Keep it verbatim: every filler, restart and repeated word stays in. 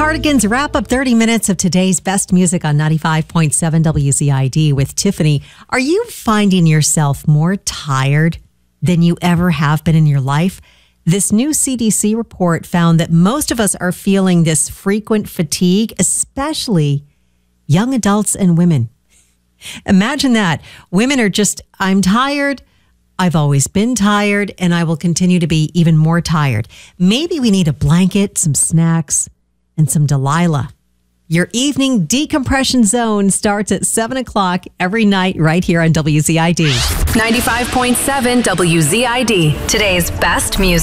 Cardigans wrap up thirty minutes of today's best music on ninety-five point seven W Z I D with Tiffany. Are you finding yourself more tired than you ever have been in your life? This new C D C report found that most of us are feeling this frequent fatigue, especially young adults and women. Imagine that. Women are just, I'm tired. I've always been tired, and I will continue to be even more tired. Maybe we need a blanket, some snacks, and some Delilah. Your evening decompression zone starts at seven o'clock every night right here on W Z I D. ninety-five point seven W Z I D, today's best music.